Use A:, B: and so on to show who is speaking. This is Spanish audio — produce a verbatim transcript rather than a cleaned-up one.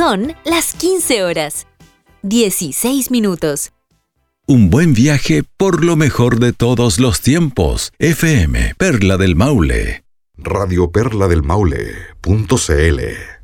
A: Son las quince horas, dieciséis minutos.
B: Un buen viaje por lo mejor de todos los tiempos. F M Perla del Maule.
C: Radio Perla del Maule punto c l